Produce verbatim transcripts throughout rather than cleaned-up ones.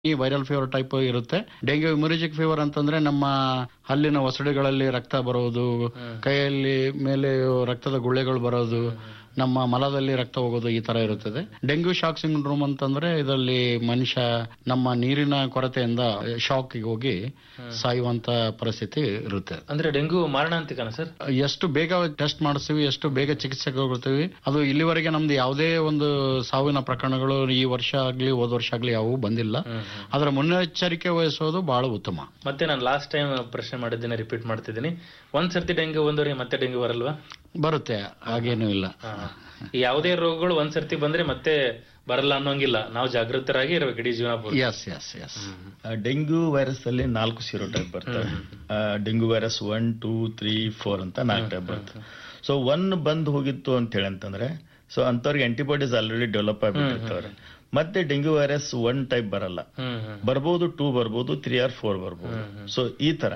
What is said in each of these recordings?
ಈ viral fever type ಇರುತ್ತೆ. Dengue haemorrhagic fever ಅಂತಂದ್ರೆ ನಮ್ಮ ಹಲ್ಲಿನ ಒಸಡುಗಳಲ್ಲಿ ರಕ್ತ ಬರೋದು, ಕೈಯಲ್ಲಿ ಮೇಲೆ ರಕ್ತದ ಗುಳ್ಳೆಗಳು ಬರೋದು, ನಮ್ಮ ಮಲದಲ್ಲಿ ರಕ್ತ ಹೋಗೋದು, ಈ ತರ ಇರುತ್ತದೆ. ಡೆಂಗ್ಯೂ ಶಾಕ್ ಸಿಂಡ್ರೋಮ್ ಅಂತಂದ್ರೆ ಇದರಲ್ಲಿ ಮನುಷ್ಯ ನಮ್ಮ ನೀರಿನ ಕೊರತೆಯಿಂದ ಶಾಕ್ ಹೋಗಿ ಸಾಯುವಂತ ಪರಿಸ್ಥಿತಿ ಇರುತ್ತೆ. ಅಂದ್ರೆ ಡೆಂಗ್ಯೂ ಮಾರಣಾಂತಿಕನ ಸರ್? ಎಷ್ಟು ಬೇಗ ಟೆಸ್ಟ್ ಮಾಡಿಸ್ತೀವಿ, ಎಷ್ಟು ಬೇಗ ಚಿಕಿತ್ಸೆಗೆ ಹೋಗ್ತೀವಿ. ಅದು ಇಲ್ಲಿವರೆಗೆ ನಮ್ದು ಯಾವುದೇ ಒಂದು ಸಾವಿನ ಪ್ರಕರಣಗಳು ಈ ವರ್ಷ ಆಗ್ಲಿ ಹೋದ ವರ್ಷ ಆಗ್ಲಿ ಯಾವೂ ಬಂದಿಲ್ಲ. ಅದರ ಮುನ್ನೆಚ್ಚರಿಕೆ ವಹಿಸೋದು ಬಹಳ ಉತ್ತಮ. ಮತ್ತೆ ನಾನು ಲಾಸ್ಟ್ ಟೈಮ್ ಪ್ರಶ್ನೆ ಮಾಡಿದ್ದೇನೆ, ರಿಪೀಟ್ ಮಾಡ್ತಿದ್ದೀನಿ. ಒಂದ್ ಸರ್ತಿ ಡೆಂಗ್ಯೂ ಬಂದವರಿಗೆ ಮತ್ತೆ ಡೆಂಗ್ಯೂ ಬರಲ್ವಾ? ಬರುತ್ತೆ, ಹಾಗೇನು ಇಲ್ಲ. ಯಾವುದೇ ರೋಗಗಳು ಒಂದ್ ಸರ್ತಿ ಬಂದ್ರೆ ಮತ್ತೆ ಬರಲ್ಲ ಅನ್ನೋಂಗಿಲ್ಲ. ನಾವು ಜಾಗೃತರಾಗಿ ಇರಬೇಕು ಇಡೀ ಜೀವನ. S S S dengue virus ಅಲ್ಲಿ ನಾಲ್ಕು ಸೀರೋ ಟೈಪ್ ಬರ್ತವೆ. Dengue virus one two three four ಅಂತ ನಾಲ್ಕು ಟೈಪ್ ಬರ್ತವೆ. ಸೊ ಒನ್ ಬಂದ್ ಹೋಗಿತ್ತು ಅಂತ ಹೇಳಿ ಅಂತಂದ್ರೆ ಸೊ ಅಂತವ್ರಿಗೆ ಆಂಟಿಬಾಡೀಸ್ ಆಲ್ರೆಡಿ ಡೆವಲಪ್ ಆಗಿಬಿಟ್ಟಿರ್ತಾರೆ. ಮತ್ತೆ ಡೆಂಗ್ಯೂ ವೈರಸ್ ಒನ್ ಟೈಪ್ ಬರಲ್ಲ, ಬರ್ಬೋದು, ಟೂ ಬರ್ಬೋದು, ತ್ರೀ ಆರ್ ಫೋರ್ ಬರ್ಬೋದು. ಸೊ ಈ ತರ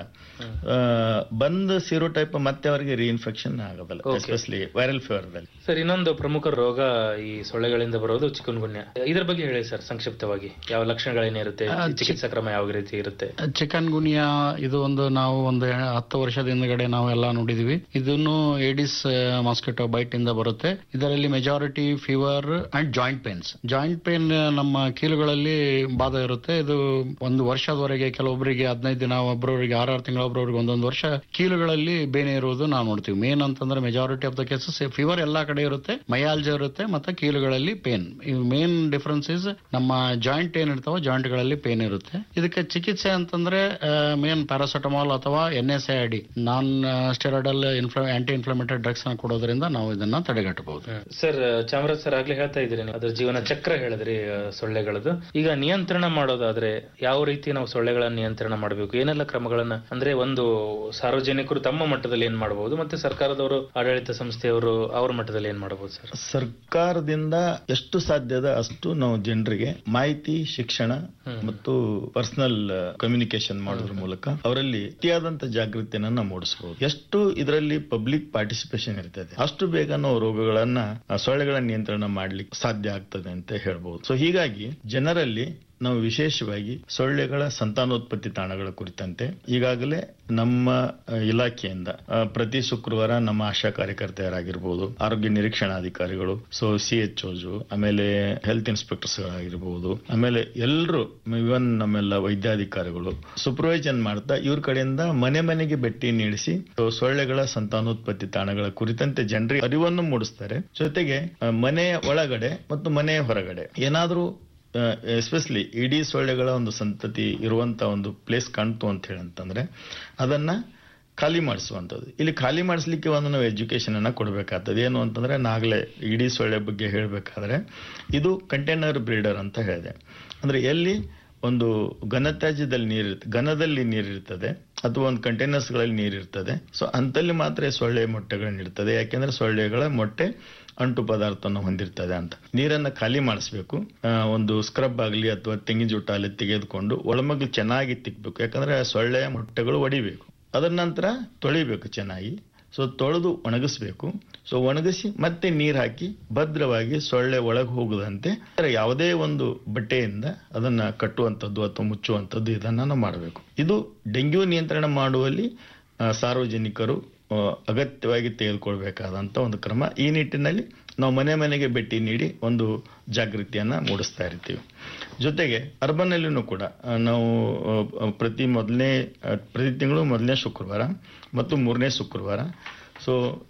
ಬಂದ್ ಸೀರೋ ಟೈಪ್ ಮತ್ತೆ ಅವರಿಗೆ ರೀಇನ್ಫೆಕ್ಷನ್ ಆಗೋದಿಲ್ಲ, ಎಸ್ಪೆಷಲಿ ವೈರಲ್ ಫೀವರ್ ದಲ್ಲಿ. ಸರ್, ಇನ್ನೊಂದು ಪ್ರಮುಖ ರೋಗ ಈ ಸೊಳ್ಳೆಗಳಿಂದ ಬರೋದು ಚಿಕನ್ಗುನ್ಯಾ. ಇದ್ರ ಬಗ್ಗೆ ಹೇಳಿ ಸರ್ ಸಂಕ್ಷಿಪ್ತವಾಗಿ. ಯಾವ ಲಕ್ಷಣಗಳೇನಿರುತ್ತೆ, ಚಿಕಿತ್ಸಾ ಕ್ರಮ ಯಾವ ರೀತಿ ಇರುತ್ತೆ? ಚಿಕನ್ ಗುನ್ಯಾ ಇದು ಒಂದು ನಾವು ಒಂದು ಹತ್ತು ವರ್ಷದ ಹಿಂದ್ಗಡೆ ನಾವೆಲ್ಲ ನೋಡಿದೀವಿ. ಇದನ್ನು ಏಡಿಸ್ ಮಾಸ್ಕಿಟೋ ಬೈಟ್ ಇಂದ ಬರುತ್ತೆ. ಇದರಲ್ಲಿ majority fever and joint pains. Joint pain ನಮ್ಮ ಕೀಲುಗಳಲ್ಲಿ ಬಾಧ ಇರುತ್ತೆ. ಇದು ಒಂದು ವರ್ಷದವರೆಗೆ, ಕೆಲವೊಬ್ಬರಿಗೆ ಹದಿನೈದು ದಿನ, ಒಬ್ಬರವರಿಗೆ ಆರಾರು ತಿಂಗಳ, ಒಬ್ಬರವರಿಗೆ ಒಂದೊಂದು ವರ್ಷ ಕೀಲುಗಳಲ್ಲಿ ಬೇನೆ ಇರುವುದು ನಾವು ನೋಡ್ತೀವಿ. ಮೇನ್ ಅಂತಂದ್ರೆ majority of the cases fever ಎಲ್ಲಾ ಕಡೆ ಇರುತ್ತೆ, ಮಯಾಲ್ಜಿ ಇರುತ್ತೆ, ಮತ್ತೆ ಕೀಲುಗಳಲ್ಲಿ ಪೇನ್. ಮೇನ್ ಡಿಫರೆನ್ಸ್ ಇಸ್ ನಮ್ಮ ಜಾಯಿಂಟ್ ಏನ್ ಇರ್ತಾವ, ಜಾಯಿಂಟ್ ಗಳಲ್ಲಿ ಪೇನ್ ಇರುತ್ತೆ. ಇದಕ್ಕೆ ಚಿಕಿತ್ಸೆ ಅಂತಂದ್ರೆ ಮೇನ್ ಪ್ಯಾರಾಸಿಟಮಾಲ್ ಅಥವಾ N S I D non steroidal aunty inflammatory drugs ನ ಕೊಡೋದ್ರಿಂದ ನಾವು ಇದನ್ನ ತಡೆಗಟ್ಟಬಹುದು. ಸರ್, ಚಾಮರಾಜ್ ಸರ್ ಆಗ್ಲೇ ಹೇಳ್ತಾ ಇದ್ರಿ, ಅದ್ರ ಜೀವನ ಚಕ್ರ ಹೇಳಿದ್ರಿ ಸೊಳ್ಳೆಗಳದ್ದು. ಈಗ ನಿಯಂತ್ರಣ ಮಾಡೋದಾದ್ರೆ ಯಾವ ರೀತಿ ನಾವು ಸೊಳ್ಳೆಗಳನ್ನ ನಿಯಂತ್ರಣ ಮಾಡಬೇಕು? ಏನೆಲ್ಲ ಕ್ರಮಗಳನ್ನ, ಅಂದ್ರೆ ಒಂದು ಸಾರ್ವಜನಿಕರು ತಮ್ಮ ಮಟ್ಟದಲ್ಲಿ ಏನ್ ಮಾಡಬಹುದು, ಮತ್ತೆ ಸರ್ಕಾರದವರು, ಆಡಳಿತ ಸಂಸ್ಥೆಯವರು ಅವ್ರ ಮಟ್ಟದಲ್ಲಿ ಏನ್ ಮಾಡಬಹುದು ಸರ್? ಸರ್ಕಾರದಿಂದ ಎಷ್ಟು ಸಾಧ್ಯದ ಅಷ್ಟು ನಾವು ಜನರಿಗೆ ಮಾಹಿತಿ, ಶಿಕ್ಷಣ ಮತ್ತು ಪರ್ಸನಲ್ ಕಮ್ಯುನಿಕೇಶನ್ ಮಾಡೋದ್ರ ಮೂಲಕ ಅವರಲ್ಲಿ ಅತಿಯಾದಂತ ಜಾಗೃತಿಯನ್ನ ಮೂಡಿಸಬಹುದು. ಎಷ್ಟು ಇದರಲ್ಲಿ ಪಬ್ಲಿಕ್ ಪಾರ್ಟಿಸಿಪೇಷನ್ ಇರ್ತದೆ, ಅಷ್ಟು ಬೇಗ ನಾವು ರೋಗಗಳನ್ನ, ಸೊಳ್ಳೆಗಳ ನಿಯಂತ್ರಣ ಮಾಡ್ಲಿಕ್ಕೆ ಸಾಧ್ಯ ಆಗ್ತದೆ ಅಂತ ಹೇಳ್ಬಹುದು. ಸೊ ಹೀಗಾಗಿ ಜನರಲ್ಲಿ ನಾವು ವಿಶೇಷವಾಗಿ ಸೊಳ್ಳೆಗಳ ಸಂತಾನೋತ್ಪತ್ತಿ ತಾಣಗಳ ಕುರಿತಂತೆ ಈಗಾಗಲೇ ನಮ್ಮ ಇಲಾಖೆಯಿಂದ ಪ್ರತಿ ಶುಕ್ರವಾರ ನಮ್ಮ ಆಶಾ ಕಾರ್ಯಕರ್ತೆಯರಾಗಿರ್ಬೋದು, ಆರೋಗ್ಯ ನಿರೀಕ್ಷಣಾಧಿಕಾರಿಗಳು, ಸೊ ಸಿ ಎಚ್ ಓಸ್, ಆಮೇಲೆ ಹೆಲ್ತ್ ಇನ್ಸ್ಪೆಕ್ಟರ್ಸ್ ಗಳಾಗಿರ್ಬೋದು, ಆಮೇಲೆ ಎಲ್ಲರೂ ಇವನ್ ನಮ್ಮೆಲ್ಲ ವೈದ್ಯಾಧಿಕಾರಿಗಳು ಸೂಪರ್ವೈಸನ್ ಮಾಡ್ತಾ ಇವ್ರ ಕಡೆಯಿಂದ ಮನೆ ಮನೆಗೆ ಭೇಟಿ ನೀಡಿಸಿ ಸೊಳ್ಳೆಗಳ ಸಂತಾನೋತ್ಪತ್ತಿ ತಾಣಗಳ ಕುರಿತಂತೆ ಜನರಿಗೆ ಅರಿವನ್ನು ಮೂಡಿಸ್ತಾರೆ. ಜೊತೆಗೆ ಮನೆಯ ಒಳಗಡೆ ಮತ್ತು ಮನೆಯ ಹೊರಗಡೆ ಏನಾದ್ರೂ ಎಸ್ಪೆಷಲಿ ಇಡೀ ಸೊಳ್ಳೆಗಳ ಒಂದು ಸಂತತಿ ಇರುವಂತ ಒಂದು ಪ್ಲೇಸ್ ಕಾಣ್ತು ಅಂತ ಹೇಳಂತಂದ್ರೆ ಅದನ್ನ ಖಾಲಿ ಮಾಡಿಸುವಂಥದ್ದು. ಇಲ್ಲಿ ಖಾಲಿ ಮಾಡಿಸ್ಲಿಕ್ಕೆ ಒಂದು ನಾವು ಎಜುಕೇಶನ್ ಅನ್ನ ಕೊಡಬೇಕಾಗ್ತದೆ. ಏನು ಅಂತಂದ್ರೆ ನಾಗಲೇ ಇಡೀ ಸೊಳ್ಳೆ ಬಗ್ಗೆ ಹೇಳಬೇಕಾದ್ರೆ ಇದು ಕಂಟೈನರ್ ಬ್ರೀಡರ್ ಅಂತ ಹೇಳಿದೆ. ಅಂದ್ರೆ ಎಲ್ಲಿ ಒಂದು ಘನತ್ಯಾಜ್ಯದಲ್ಲಿ ನೀರು, ಘನದಲ್ಲಿ ನೀರಿರ್ತದೆ ಅಥವಾ ಒಂದು ಕಂಟೈನರ್ಸ್ ಗಳಲ್ಲಿ ನೀರಿರ್ತದೆ, ಸೊ ಅಂತಲ್ಲಿ ಮಾತ್ರ ಸೊಳ್ಳೆ ಮೊಟ್ಟೆಗಳನ್ನ ಇಡ್ತದೆ. ಯಾಕೆಂದ್ರೆ ಸೊಳ್ಳೆಗಳ ಮೊಟ್ಟೆ ಅಂಟು ಪದಾರ್ಥವನ್ನು ಹೊಂದಿರ್ತದೆ ಅಂತ. ನೀರನ್ನ ಖಾಲಿ ಮಾಡಿಸ್ಬೇಕು. ಒಂದು ಸ್ಕ್ರಬ್ ಆಗಲಿ ಅಥವಾ ತೆಂಗಿನ ಜೂಟ ಅಲ್ಲಿ ತೆಗೆದುಕೊಂಡು ಒಳಮಗ್ಲು ಚೆನ್ನಾಗಿ ತಿಕ್ಬೇಕು. ಯಾಕಂದ್ರೆ ಸೊಳ್ಳೆಯ ಮೊಟ್ಟೆಗಳು ಒಡಿಬೇಕು. ಅದರ ನಂತರ ತೊಳಿಬೇಕು ಚೆನ್ನಾಗಿ. ಸೊ ತೊಳೆದು ಒಣಗಿಸ್ಬೇಕು. ಸೊ ಒಣಗಿಸಿ ಮತ್ತೆ ನೀರು ಹಾಕಿ ಭದ್ರವಾಗಿ ಸೊಳ್ಳೆ ಒಳಗೆ ಹೋಗದಂತೆ ಯಾವುದೇ ಒಂದು ಬಟ್ಟೆಯಿಂದ ಅದನ್ನ ಕಟ್ಟುವಂಥದ್ದು ಅಥವಾ ಮುಚ್ಚುವಂಥದ್ದು ಇದನ್ನ ನಾವು ಮಾಡಬೇಕು. ಇದು ಡೆಂಗ್ಯೂ ನಿಯಂತ್ರಣ ಮಾಡುವಲ್ಲಿ ಸಾರ್ವಜನಿಕರು ಅಗತ್ಯವಾಗಿ ತೆಗೆದುಕೊಳ್ಬೇಕಾದಂತ ಒಂದು ಕ್ರಮ. ಈ ನಿಟ್ಟಿನಲ್ಲಿ ನಾವು ಮನೆ ಮನೆಗೆ ಭೇಟಿ ನೀಡಿ ಒಂದು ಜಾಗೃತಿಯನ್ನ ಮೂಡಿಸ್ತಾ ಇರ್ತೀವಿ. ಜೊತೆಗೆ ಅರ್ಬನ್ ಅಲ್ಲಿನೂ ಕೂಡ ನಾವು ಪ್ರತಿ ಮೊದಲನೇ ಪ್ರತಿ ತಿಂಗಳು ಮೊದಲನೇ ಶುಕ್ರವಾರ ಮತ್ತು ಮೂರನೇ ಶುಕ್ರವಾರ ಸೊ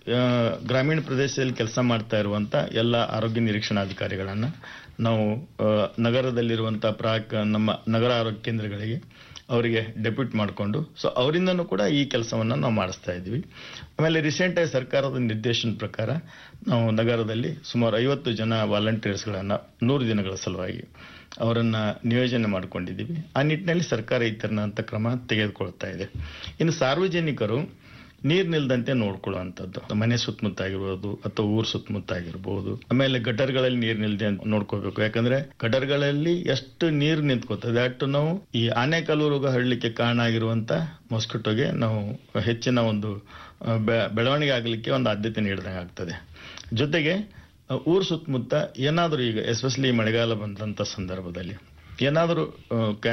ಗ್ರಾಮೀಣ ಪ್ರದೇಶದಲ್ಲಿ ಕೆಲಸ ಮಾಡ್ತಾ ಇರುವಂತ ಎಲ್ಲ ಆರೋಗ್ಯ ನಿರೀಕ್ಷಣಾಧಿಕಾರಿಗಳನ್ನ ನಾವು ನಗರದಲ್ಲಿರುವಂತಹ ಪ್ರಾಕ್ ನಮ್ಮ ನಗರ ಆರೋಗ್ಯ ಕೇಂದ್ರಗಳಿಗೆ ಅವರಿಗೆ ಡೆಪ್ಯೂಟ್ ಮಾಡಿಕೊಂಡು ಸೊ ಅವರಿಂದನೂ ಕೂಡ ಈ ಕೆಲಸವನ್ನ ನಾವು ಮಾಡಿಸ್ತಾ ಇದ್ವಿ. ಆಮೇಲೆ ರೀಸೆಂಟ್ ಆಗಿ ಸರ್ಕಾರದ ನಿರ್ದೇಶನ ಪ್ರಕಾರ ನಾವು ನಗರದಲ್ಲಿ ಸುಮಾರು ಐವತ್ತು ಜನ ವಾಲಂಟಿಯರ್ಸ್ಗಳನ್ನ ನೂರು ದಿನಗಳ ಸಲುವಾಗಿ ಅವರನ್ನ ನಿಯೋಜನೆ ಮಾಡ್ಕೊಂಡಿದ್ದೀವಿ. ಆ ನಿಟ್ಟಿನಲ್ಲಿ ಸರ್ಕಾರ ಈ ತರನಂತ ಕ್ರಮ ತೆಗೆದುಕೊಳ್ತಾ ಇದೆ. ಇನ್ನು ಸಾರ್ವಜನಿಕರು ನೀರ್ ನಿಲ್ದಂತೆ ನೋಡ್ಕೊಳ್ಳುವಂಥದ್ದು, ಮನೆ ಸುತ್ತಮುತ್ತ ಆಗಿರ್ಬೋದು ಅಥವಾ ಊರ್ ಸುತ್ತಮುತ್ತ ಆಗಿರ್ಬೋದು. ಆಮೇಲೆ ಗಟರ್ಗಳಲ್ಲಿ ನೀರ್ ನಿಲ್ದೆ ನೋಡ್ಕೋಬೇಕು. ಯಾಕಂದ್ರೆ ಗಟರ್ಗಳಲ್ಲಿ ಎಷ್ಟು ನೀರು ನಿಂತ್ಕೋತದೆ ಅಷ್ಟು ನಾವು ಈ ಆನೆಕಾಲು ರೋಗ ಹರಡಲಿಕ್ಕೆ ಕಾರಣ ಆಗಿರುವಂತ ಮೊಸ್ಕಿಟೋಗೆ ನಾವು ಹೆಚ್ಚಿನ ಒಂದು ಬೆಳವಣಿಗೆ ಆಗಲಿಕ್ಕೆ ಒಂದು ಆದ್ಯತೆ ನೀಡಿದಂಗೆ ಆಗ್ತದೆ. ಜೊತೆಗೆ ಊರ್ ಸುತ್ತಮುತ್ತ ಏನಾದರೂ ಈಗ ಎಸ್ಪೆಷಲಿ ಮಳೆಗಾಲ ಬಂದಂತ ಸಂದರ್ಭದಲ್ಲಿ ಏನಾದರೂ